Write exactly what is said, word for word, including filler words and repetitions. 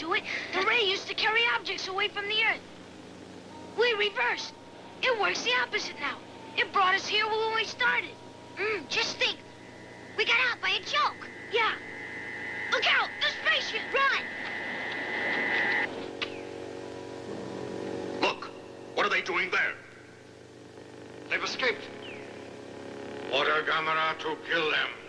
to it, the ray used to carry objects away from the Earth. We reversed. It works the opposite now. It brought us here when we started. Mm, just think. We got out by a joke. Yeah. Look out! The spaceship! Run! Look! What are they doing there? They've escaped. Order Gamera to kill them.